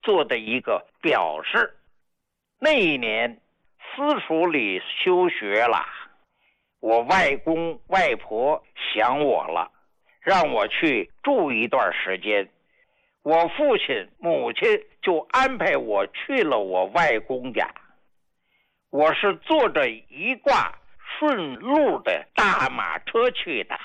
做的一个表示。那一年私塾里休学了，我外公外婆想我了，让我去住一段时间。我父亲母亲就安排我去了我外公家。我是坐着一挂顺路的大马车去的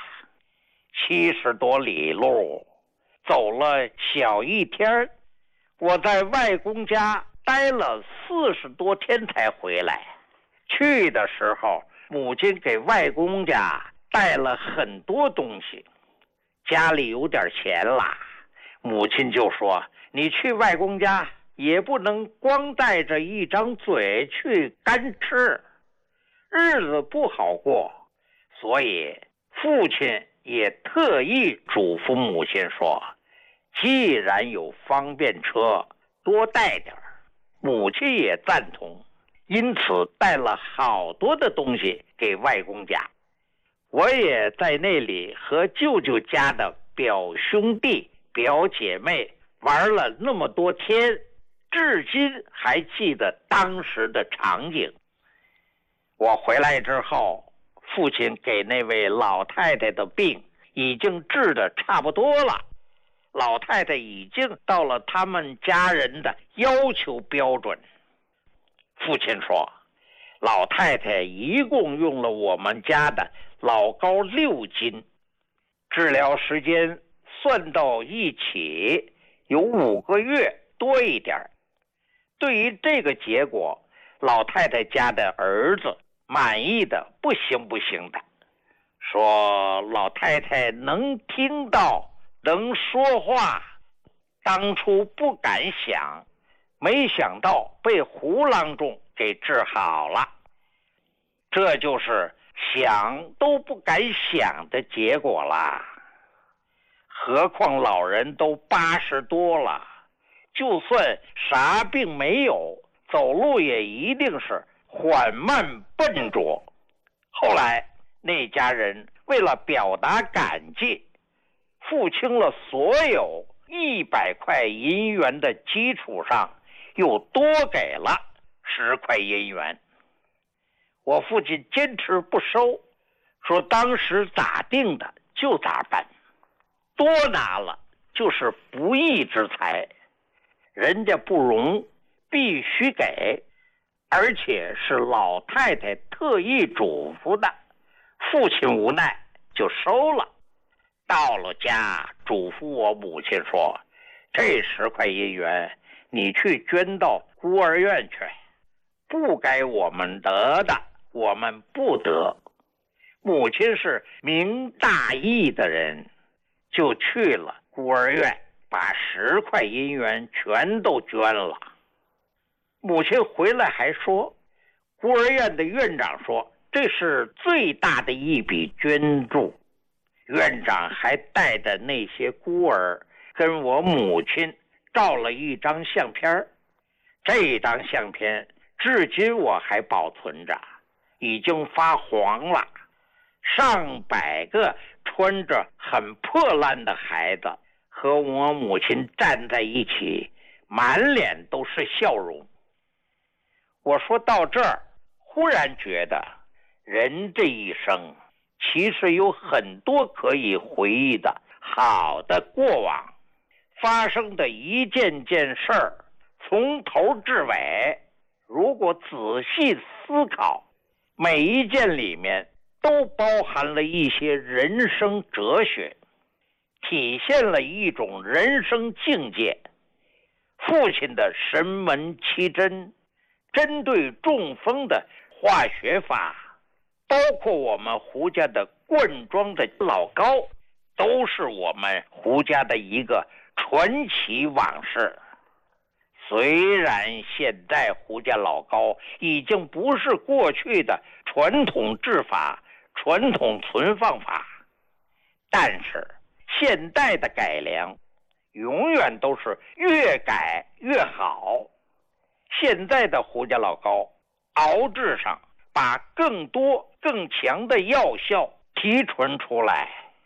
，70多里路，走了小一天。我在外公家待了40多天才回来。去的时候，母亲给外公家带了很多东西，家里有点钱啦，母亲就说：“你去外公家也不能光带着一张嘴去干吃，日子不好过。”所以父亲也特意嘱咐母亲说：“既然有方便车，多带点儿。”母亲也赞同，因此带了好多的东西给外公家。我也在那里和舅舅家的表兄弟表姐妹玩了那么多天，至今还记得当时的场景。我回来之后，父亲给那位老太太的病已经治得差不多了，老太太已经到了他们家人的要求标准。父亲说，老太太一共用了我们家的老膏6斤，治疗时间算到一起有5个月多一点。对于这个结果，老太太家的儿子满意的不行的，说老太太能听到能说话，当初不敢想，没想到被胡郎中给治好了。这就是想都不敢想的结果啦。何况老人都80多了，就算啥病没有，走路也一定是缓慢笨拙。后来那家人为了表达感激，付清了所有100块银元的基础上，又多给了10块银元。我父亲坚持不收，说当时咋定的就咋办，多拿了就是不义之财，人家不容，必须给，而且是老太太特意嘱咐的。父亲无奈就收了。到了家，嘱咐我母亲说，这10块银元你去捐到孤儿院去，不该我们得的我们不得。母亲是明大义的人，就去了孤儿院，把10块银元全都捐了。母亲回来还说，孤儿院的院长说这是最大的一笔捐助。院长还带着那些孤儿跟我母亲照了一张相片，这张相片至今我还保存着，已经发黄了。上百个穿着很破烂的孩子和我母亲站在一起，满脸都是笑容。我说到这儿，忽然觉得人这一生其实有很多可以回忆的好的过往，发生的一件件事儿，从头至尾，如果仔细思考，每一件里面都包含了一些人生哲学，体现了一种人生境界。父亲的神门奇珍，针对中风的化学法，包括我们胡家的灌装的老膏，都是我们胡家的一个传奇往事。虽然现在胡家老膏已经不是过去的传统制法、传统存放法，但是现代的改良永远都是越改越好。现在的胡家老膏熬制上把更多更强的药效提纯出来，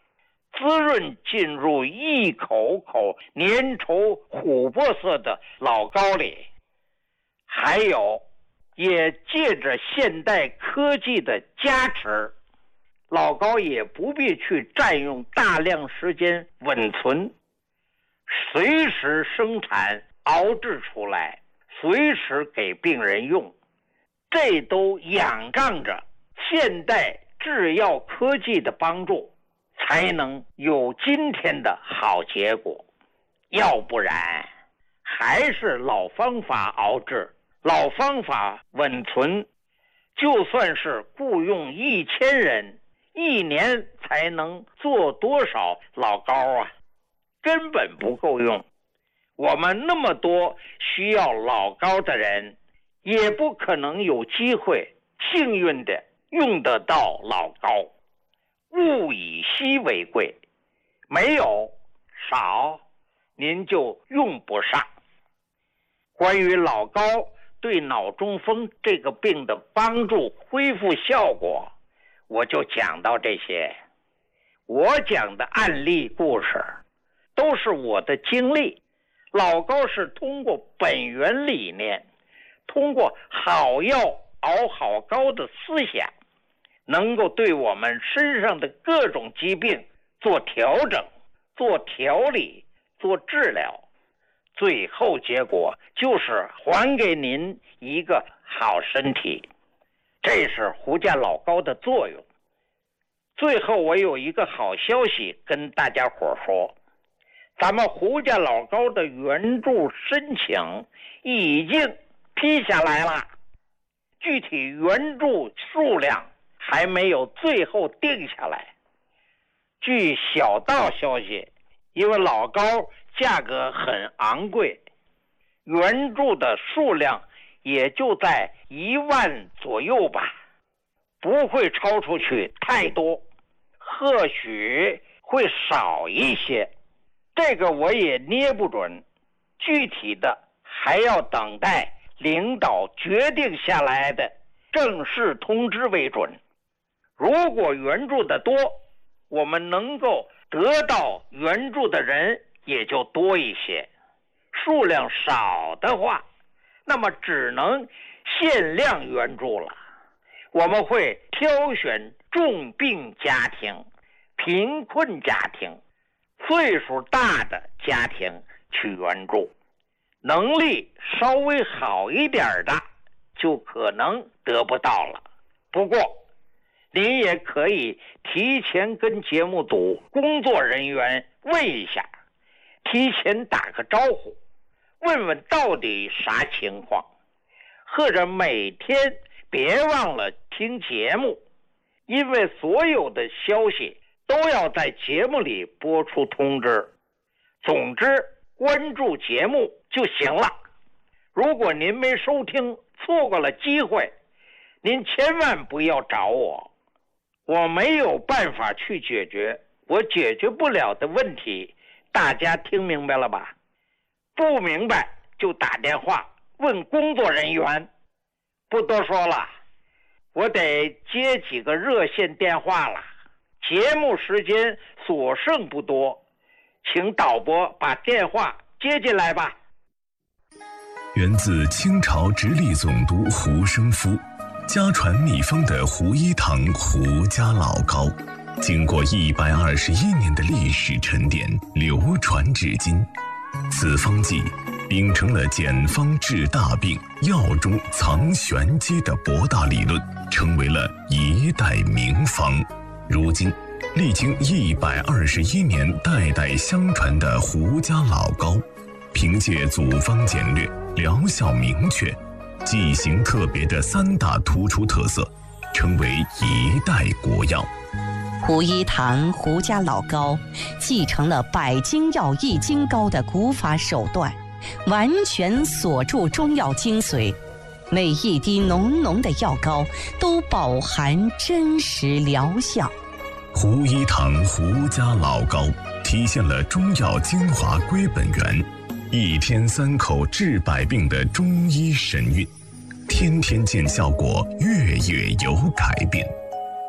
滋润进入一口口粘稠琥珀色的老膏里。还有，也借着现代科技的加持，老膏也不必去占用大量时间稳存，随时生产熬制出来，随时给病人用，这都仰仗着现代制药科技的帮助，才能有今天的好结果。要不然还是老方法熬制，老方法稳存，就算是雇佣1000人，1年才能做多少老膏啊？根本不够用。我们那么多需要老膏的人，也不可能有机会幸运的用得到老膏。物以稀为贵，没有少，您就用不上。关于老膏对脑中风这个病的帮助恢复效果，我就讲到这些。我讲的案例故事都是我的经历，老膏是通过本源理念，通过好药熬好膏的思想，能够对我们身上的各种疾病做调整、做调理、做治疗，最后结果就是还给您一个好身体。这是胡家老膏的作用。最后我有一个好消息跟大家伙说，咱们胡家老膏的援助申请已经批下来了，具体援助数量还没有最后定下来。据小道消息，因为老膏价格很昂贵，援助的数量也就在1万左右吧，不会超出去太多，或许会少一些，这个我也捏不准，具体的还要等待领导决定下来的正式通知为准。如果援助的多，我们能够得到援助的人也就多一些，数量少的话，那么只能限量援助了。我们会挑选重病家庭、贫困家庭、岁数大的家庭去援助，能力稍微好一点的就可能得不到了。不过您也可以提前跟节目组工作人员问一下，提前打个招呼，问问到底啥情况，或者每天别忘了听节目，因为所有的消息都要在节目里播出通知。总之关注节目就行了。如果您没收听，错过了机会，您千万不要找我，我没有办法去解决我解决不了的问题，大家听明白了吧？不明白就打电话问工作人员。不多说了，我得接几个热线电话了，节目时间所剩不多，请导播把电话接进来吧。 源自清朝直隶总督胡生夫，家传秘方的胡一堂胡家老膏，经过121年的历史沉淀，流传至今。此方剂秉承了简方治大病、药中藏玄机的博大理论，成为了一代名方。如今历经121年代代相传的胡家老膏，凭借组方简略、疗效明确、剂型特别的3大突出特色，成为一代国药。 胡一堂胡家老膏继承了百金药益精膏的古法手段，完全锁住中药精髓，每一滴浓浓的药膏都饱含真实疗效。 胡一堂胡家老膏体现了中药精华归本源，1天3口治百病的中医神韵，天天见效果，月月有改变。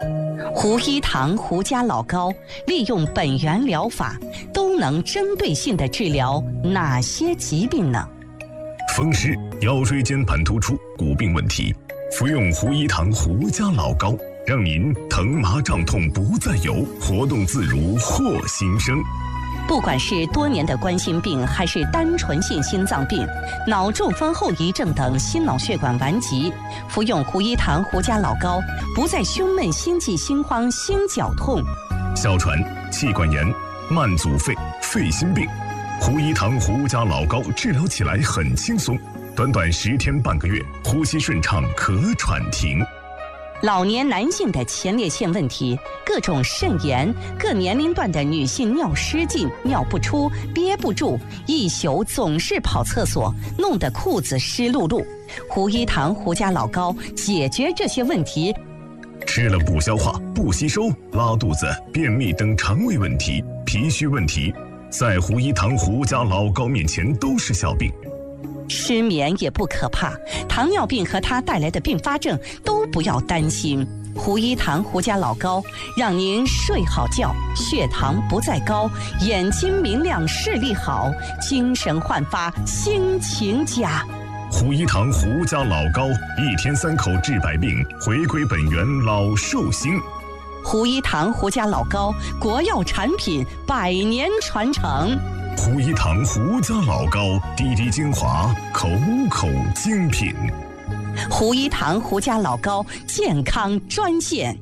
胡一堂胡家老膏利用本源疗法，都能针对性地治疗哪些疾病呢？ 风湿、腰椎间盘突出、骨病问题，服用胡一堂胡家老膏，让您疼麻胀痛不再有，活动自如获新生。 不管是多年的冠心病，还是单纯性心脏病、脑中风后遗症等心脑血管顽疾，服用胡一堂胡家老膏，不再胸闷、心悸、心慌、心绞痛。 哮喘、气管炎、慢阻肺、肺心病，胡一堂胡家老膏治疗起来很轻松，短短10天半个月，呼吸顺畅，咳喘停。 老年男性的前列腺问题，各种肾炎，各年龄段的女性尿失禁、尿不出、憋不住，一宿总是跑厕所，弄得裤子湿漉漉。胡一堂胡家老膏解决这些问题。 吃了不消化、不吸收、拉肚子、便秘等肠胃问题、脾虚问题，在胡一堂胡家老膏面前都是小病。 失眠也不可怕，糖尿病和它带来的并发症都不要担心。胡一堂胡家老膏让您睡好觉，血糖不再高，眼睛明亮，视力好，精神焕发，心情佳。 胡一堂胡家老膏，1天3口治百病，回归本源老寿星。 胡一堂胡家老膏，国药产品，100年传承。 胡一堂胡家老膏，滴滴精华，口口精品。 胡一堂胡家老膏健康专线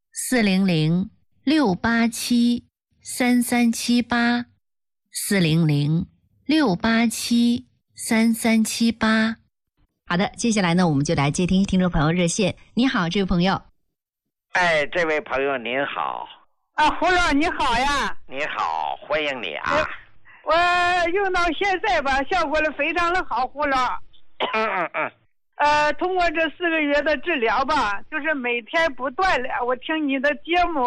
：400-687-3378，400-687-3378。好的，接下来呢，我们就来接听听众朋友热线。你好，这位朋友。 哎，这位朋友您好。 啊，胡老你好呀。 你好，欢迎你啊。 我用到现在吧，效果的非常的好，胡老。通过这4个月的治疗吧，就是每天不断的我听你的节目，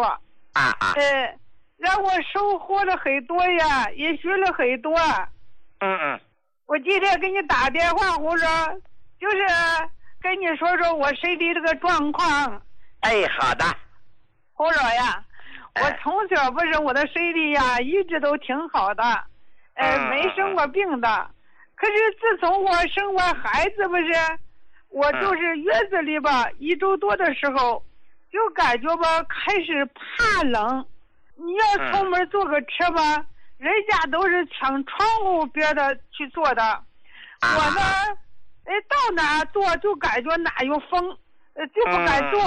让我收获了很多呀，也学了很多。我今天给你打电话，胡老，就是跟你说说我身体这个状况。 哎，好的。 胡老呀，我从小不是我的身体呀，一直都挺好的。没生过病的，可是自从我生完孩子不是，我就是月子里吧，1周多的时候，就感觉吧开始怕冷。你要出门坐个车吧，人家都是抢窗户边的去坐的，我呢，到哪坐就感觉哪有风，就不敢坐。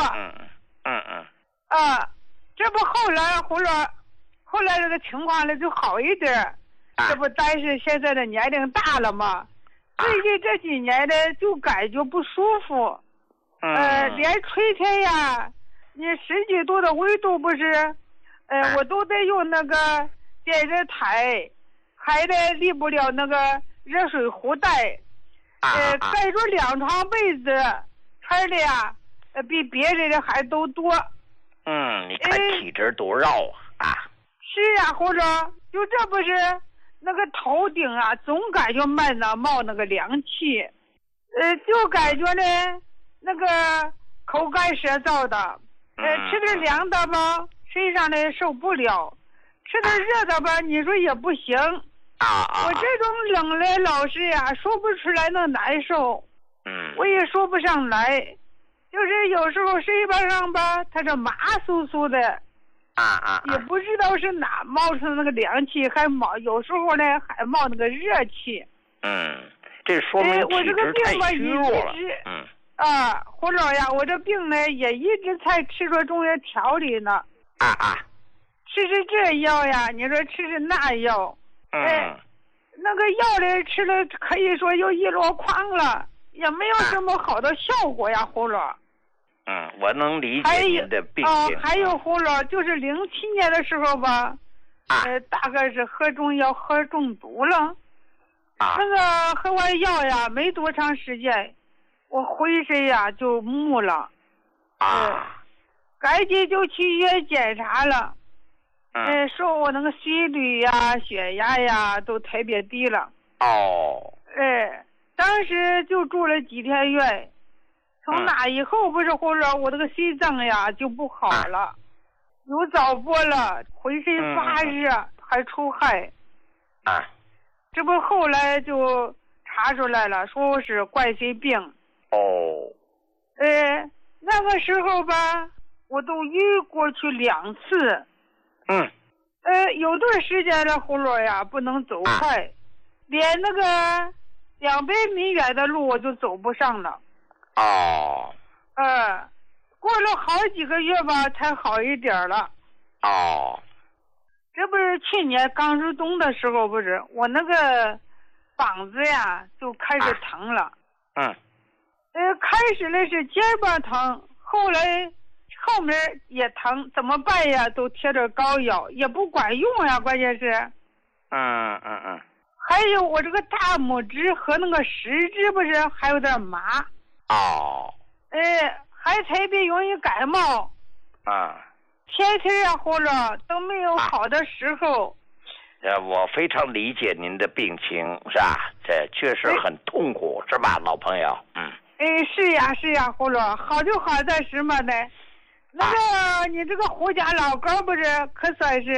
这不后来后来这个情况呢就好一点。这不但是现在的年龄大了嘛，最近这几年呢就感觉不舒服，连春天呀，你10几度的温度不是，我都得用那个电热毯，还得离不了那个热水壶带，盖着2床被子，穿的呀，比别人的还都多。 你看体质多绕啊。 是啊，胡总，就这不是。那个头顶啊，总感觉慢呢冒那个凉气，就感觉呢那个口干舌燥的，吃点凉的吧，身上呢受不了；吃点热的吧，你说也不行。我这种冷的老是呀，说不出来那难受，我也说不上来，就是有时候身巴上吧，它是麻酥酥的。也不知道是哪冒出那个凉气，还冒有时候呢还冒那个热气。 这说明我这个病吧虚弱了。 胡老呀，我这病呢也一直在吃着中药调理呢。吃这药呀，你说吃那药，那个药呢吃了可以说又一箩筐了，也没有什么好的效果呀，胡老。 我能理解您的病情。 还有胡老，就是07年的时候吧，大概是喝中药喝中毒了。那个喝完药呀，没多长时间，我浑身呀就木了。赶紧就去医院检查了。说我那个心率呀、血压呀都特别低了。当时就住了几天院。从那以后不是胡老，我这个心脏呀就不好了。 有早搏了，浑身发热，还出汗。 啊， 这不后来就查出来了，说我是冠心病。 哦， 那个时候吧，我都晕过去2次。有段时间的胡萝呀，不能走快，连那个200米远的路我就走不上了。 哦， 过了好几个月吧，才好一点了。 哦， 这不是去年刚入冬的时候，不是我那个膀子呀就开始疼了。开始的是肩膀疼，后来后面也疼，怎么办呀？都贴着膏药，也不管用呀，关键是。还有我这个大拇指和那个食指不是还有点麻。 哦。 还特别容易感冒。天天呀或者都没有好的时候。 我非常理解您的病情，是吧？这确实很痛苦，是吧，老朋友？ 是呀，胡萝，好就好在什么呢？那个你这个胡家老高不是可算是。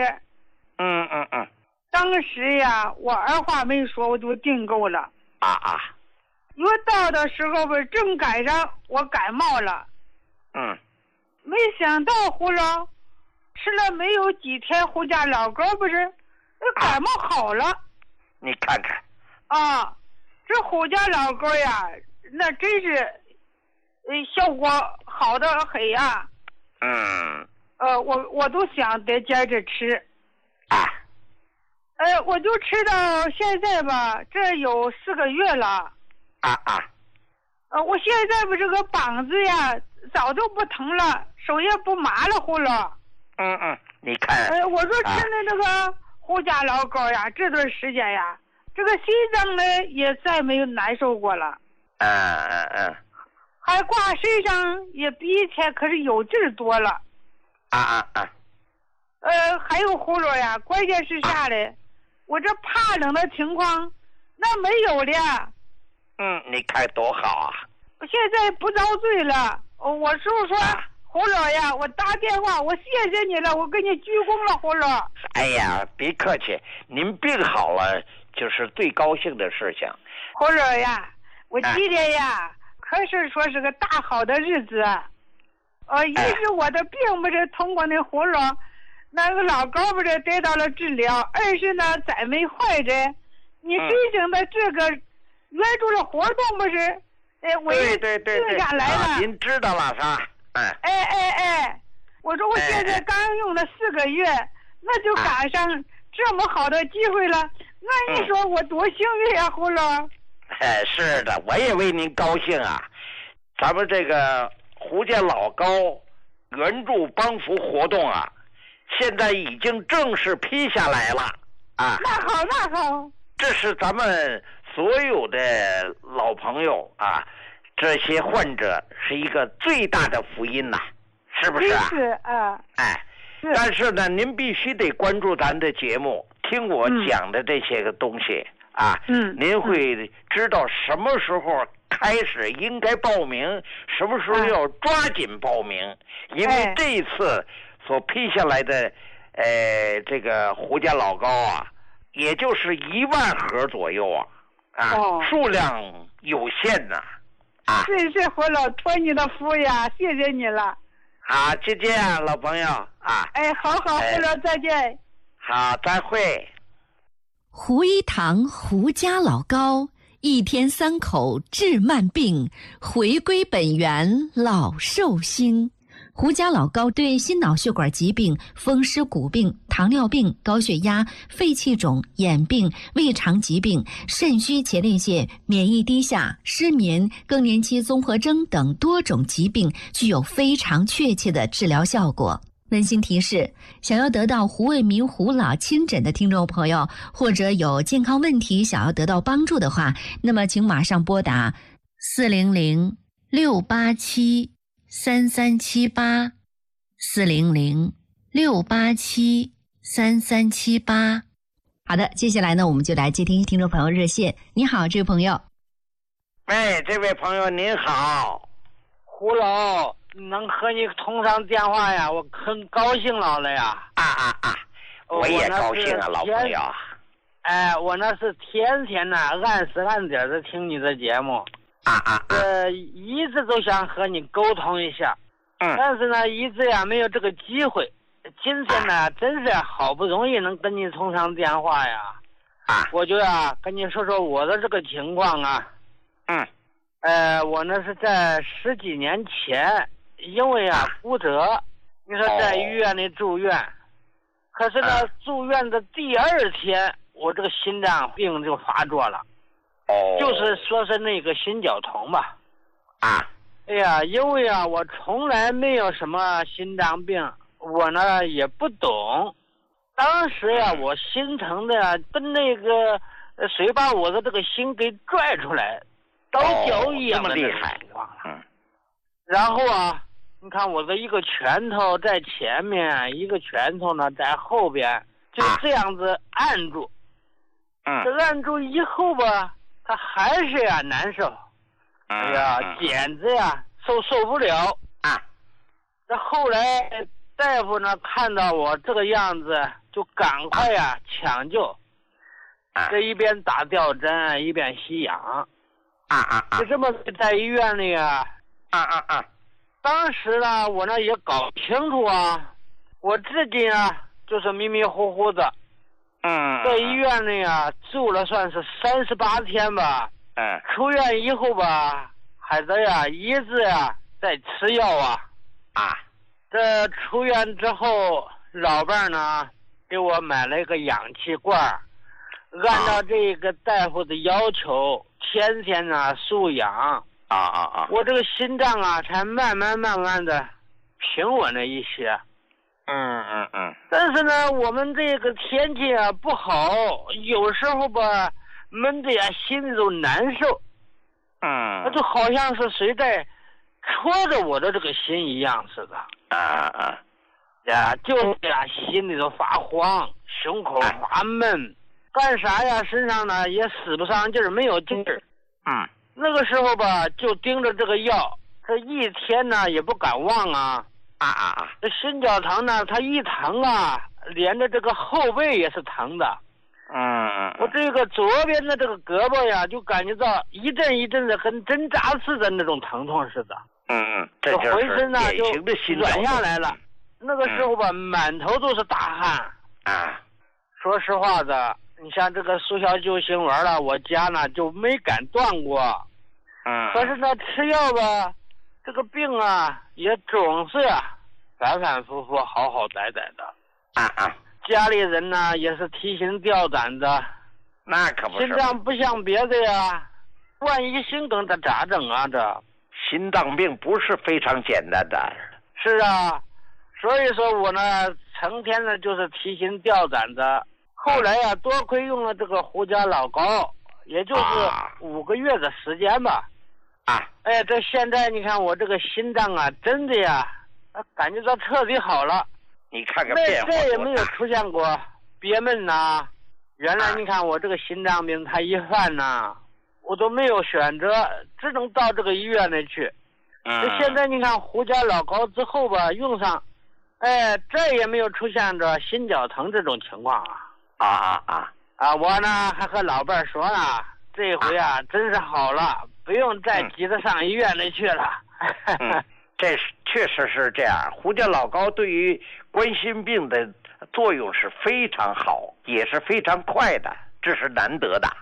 当时呀，我二话没说，我就订购了。约到的时候不是正赶上我感冒了。没想到胡萝吃了没有几天，胡家老高不是感冒好了。 你看看。 这胡家老高呀，那真是效果好的很呀。我都想得接着吃。我就吃到现在吧，这有4个月了。我现在不这个膀子呀早就不疼了，手也不麻了，胡萝。 你看。 我说吃的这个胡家老高呀，这段时间呀，这个心脏呢也再没有难受过了。还挂身上也比以前可是有劲儿多了。还有胡萝呀，关键是啥嘞？我这怕冷的情况那没有了。 你看多好啊！ 我现在不遭罪了。我叔说胡萝呀，我打电话，我谢谢你了，我给你鞠躬了，胡萝。 哎呀，别客气，您病好了就是最高兴的事情。 胡萝呀，我今天呀，可是说是个大好的日子。一是我的病不是通过那胡萝那个老高不是得到了治疗，二是呢咱们患者你真正的这个援助的活动不是我也定下来了。 您知道了是吧？ 我说我现在刚用了4个月，那就赶上这么好的机会了，那你说我多幸运呀，胡萝。 是的，我也为您高兴啊。咱们这个胡家老高援助帮扶活动啊，现在已经正式批下来了。 那好。 这是咱们所有的老朋友啊，这些患者是一个最大的福音呐，是不是啊？ 是但是呢，您必须得关注咱的节目，听我讲的这些个东西您会知道什么时候开始应该报名，什么时候要抓紧报名，因为这一次所批下来的这个胡家老高啊，也就是1万盒左右数量有限呐。 是胡萝，托你的福呀，谢谢你了。 好，就这样，老朋友好，胡萝，再见。 好，再会。 胡一堂胡家老高，1天3口治慢病，回归本源老寿星。胡家老高对心脑血管疾病、风湿骨病、糖尿病、高血压、肺气肿、眼病、胃肠疾病、肾虚前列腺、免疫低下、失眠、更年期综合征等多种疾病具有非常确切的治疗效果。温馨提示：想要得到胡卫民胡老亲诊的听众朋友，或者有健康问题想要得到帮助的话，那么请马上拨打400-687-3378，400-687-3378。好的，接下来呢，我们就来接听听众朋友热线。你好，这位朋友。 这位朋友您好。 胡老， 能和你通上电话呀，我很高兴老了呀。 我也高兴啊，老朋友。 我那是天天呢按时按点的听你的节目。一直都想和你沟通一下，但是呢一直呀没有这个机会。今天呢真是好不容易能跟你通上电话呀。我就跟你说说我的这个情况啊。我呢是在10几年前，因为骨折，你说在医院里住院，可是呢住院的第2天，我这个心脏病就发作了。就是说是那个心绞痛吧。哎呀，因为我从来没有什么心脏病，我呢也不懂。当时我心疼的跟那个谁把我的这个心给拽出来，刀绞一样的那种情况了。然后你看我的一个拳头在前面，一个拳头呢在后边，就这样子按住。这按住以后吧，他还是难受。哎呀，简直受不了。这后来大夫呢看到我这个样子，就赶快抢救。这一边打吊针，一边吸氧。就这么在医院里当时呢我呢也搞不清楚我自己就是迷迷糊糊的。在医院里住了算是38天吧。出院以后吧，还得一直在吃药这出院之后，老伴儿呢给我买了一个氧气罐，按照这个大夫的要求，天天输氧。我这个心脏才慢慢的平稳了一些。但是呢，我们这个天气不好，有时候吧闷着心里都难受。那就好像是谁在戳着我的这个心一样似的。就是心里头发慌，胸口发闷，干啥身上呢也使不上劲儿，没有劲儿。那个时候吧就盯着这个药，这一天呢也不敢忘这心绞疼呢，它一疼连着这个后背也是疼的。我这个左边的这个胳膊就感觉到一阵一阵的跟针扎似的那种疼痛似的。 这就是浑身典型的心绞痛。 软下来了。那个时候吧满头都是大汗。说实话的，你像这个速效救心丸了，我家呢就没敢断过。可是呢吃药吧，这个病也总是反反复复好好歹歹的。家里人呢也是提心吊胆的。 那可不是。 心脏不像别的万一心梗这咋整这心脏病不是非常简单的。 是所以说我呢成天呢就是提心吊胆的。后来多亏用了这个胡椒老膏，也就是5个月的时间吧。这现在你看我这个心脏真的感觉到彻底好了。 你看看变化多大。 再也没有出现过憋闷原来你看我这个心脏病它一犯我都没有选择，只能到这个医院里去。现在你看胡椒老膏之后吧用上，再也没有出现着心绞疼这种情况我呢还和老伴说了，这回真是好了，不用再急着上医院里去了。 这确实是这样。胡椒老膏对于冠心病的作用是非常好，也是非常快的，这是难得的。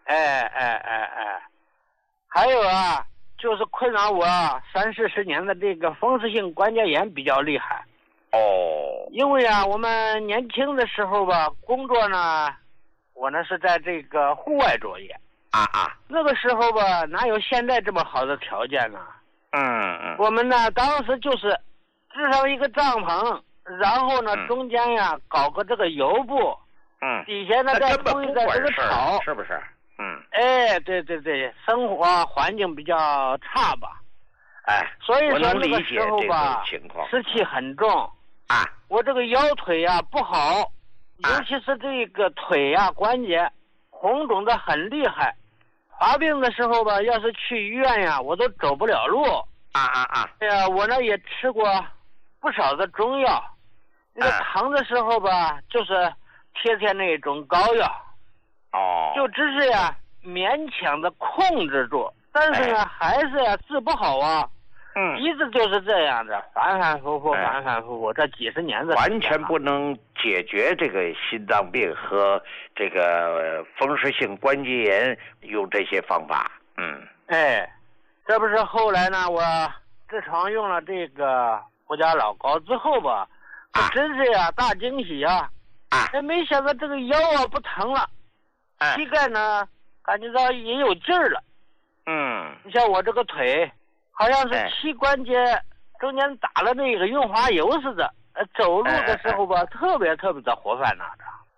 还有就是困扰我30-40年的这个风湿性关节炎比较厉害。因为我们年轻的时候吧工作呢，我呢是在这个户外作业。那个时候吧哪有现在这么好的条件呢？我们呢当时就是支上一个帐篷，然后呢中间搞个这个油布，底下呢再铺一个这个草， 是不是？ 对，生活环境比较差吧。所以说那个时候吧湿气很重我这个腰腿不好，尤其是这个腿关节红肿的很厉害。发病的时候吧，要是去医院我都走不了路。 哎呀，我呢也吃过不少的中药，那个疼的时候吧，就是贴那种膏药，就只是呀勉强的控制住，但是呢还是呀治不好啊。一直就是这样的，反反复复，这几十年的完全不能解决这个心脏病和这个风湿性关节炎，用这些方法。 这不是后来呢，我自从用了这个胡家老膏之后吧，真是呀大惊喜啊！没想到这个腰啊不疼了，膝盖呢感觉到也有劲儿了。你像我这个腿。好像是膝关节中间打了那个润滑油似的，走路的时候吧，特别的活泛呐。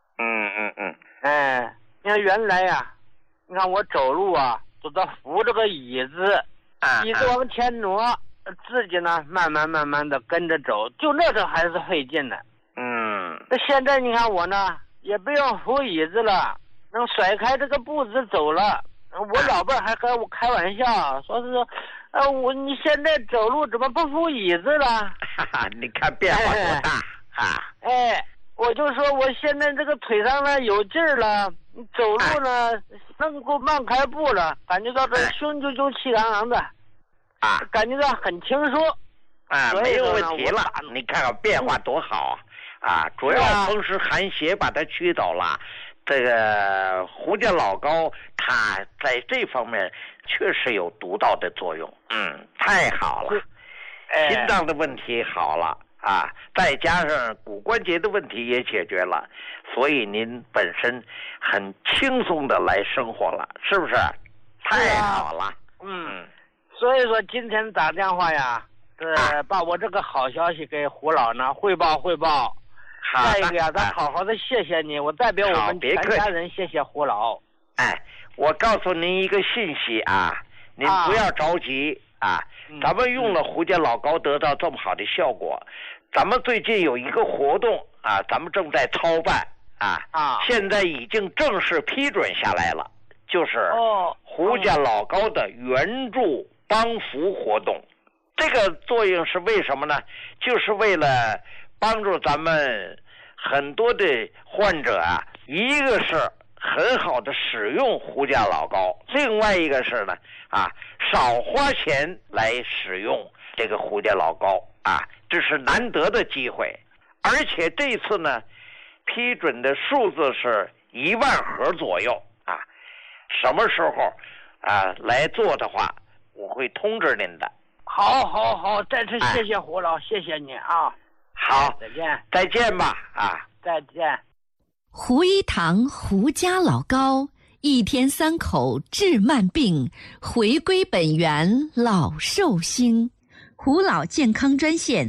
你看原来呀，你看我走路啊，都得扶着个椅子，椅子往前挪，自己呢慢慢的跟着走，就那时候还是费劲的。那现在你看我呢，也不用扶椅子了，能甩开这个步子走了。我老伴还和我开玩笑，说是说。你现在走路怎么不扶椅子了？ 你看变化多大我就说我现在这个腿上呢有劲儿了，走路呢能够迈开步了，感觉到这胸就气昂昂的，感觉到很轻松， 没有问题了。你看看变化多好主要风湿寒邪把它驱走了。这个胡家老膏，它在这方面确实有独到的作用。太好了，心脏的问题好了再加上骨关节的问题也解决了，所以您本身很轻松的来生活了，是不是？太好了。 所以说今天打电话呀，把我这个好消息给胡老呢汇报。再一个呀，咱好好的谢谢你，我代表我们全家人谢谢胡老。 我告诉您一个信息您不要着急咱们用了胡家老膏得到这么好的效果，咱们最近有一个活动咱们正在操办现在已经正式批准下来了，就是胡家老膏的援助帮扶活动。这个作用是为什么呢？就是为了帮助咱们很多的患者一个是很好的使用胡家老膏，另外一个是呢少花钱来使用这个胡家老膏这是难得的机会。而且这次呢批准的数字是1万盒左右什么时候来做的话，我会通知您的。 好，再次谢谢胡老，谢谢你好，再见吧再见。 胡一堂胡家老膏，1天3口治慢病，回归本源老寿星。胡老健康专线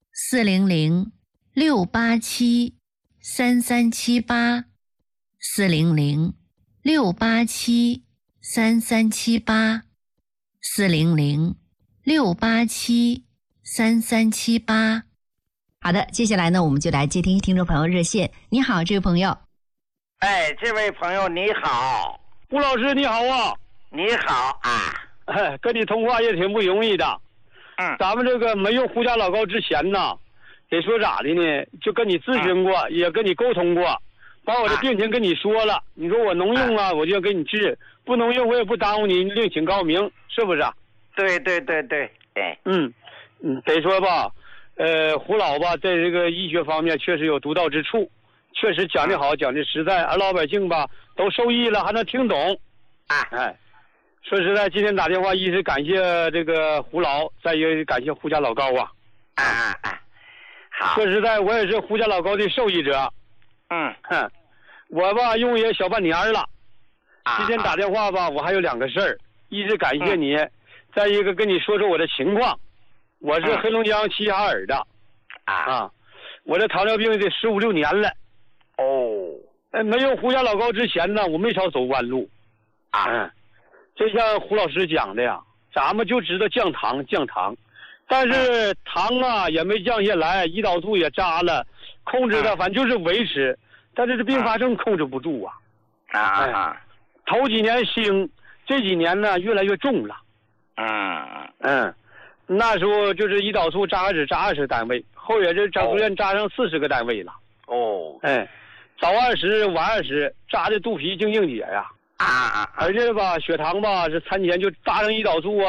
400-687-3378，400-687-3378。好的，接下来呢，我们就来接听听众朋友热线。你好，这位朋友。 这位朋友你好。 胡老师你好你好跟你通话也挺不容易的。咱们这个没用胡家老膏之前呢，得说咋的呢，就跟你咨询过，也跟你沟通过，把我的病情跟你说了，你说我能用我就给你治，不能用我也不耽误你，另请高明，是不是？ 对。 得说吧，胡老吧，在这个医学方面确实有独到之处，确实讲得好，讲得实在，而老百姓吧都受益了，还能听懂。说实在，今天打电话，一是感谢这个胡老，再一个感谢胡家老膏好。 说实在，我也是胡家老膏的受益者。我吧用也小半年了。今天打电话吧，我还有2个事儿，一是感谢你，再一个跟你说说我的情况。我是黑龙江齐齐哈尔的我这糖尿病得15、16年了。没用胡家老膏之前呢，我没少走弯路就像胡老师讲的呀，咱们就知道降糖，但是糖也没降下来，胰岛素也扎了，控制的反正就是维持，但是这并发症控制不住头几年轻，这几年呢越来越重了。 那时候就是胰岛素扎只扎20单位，后也是逐渐扎成40个单位了。 哦， 哎，早20晚20，扎的肚皮净硬结呀。而且吧，血糖吧是餐前就扎成胰岛素啊